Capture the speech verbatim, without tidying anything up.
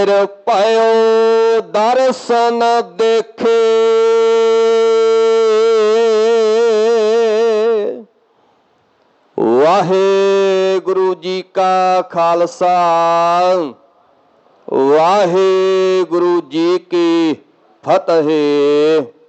ਫਿਰ ਭਇਓ ਦਰਸ਼ਨ ਦੇਖੇ। ਵਾਹਿਗੁਰੂ ਜੀ ਕਾ ਖਾਲਸਾ, ਵਾਹਿਗੁਰੂ ਜੀ ਕੀ ਫਤਿਹ।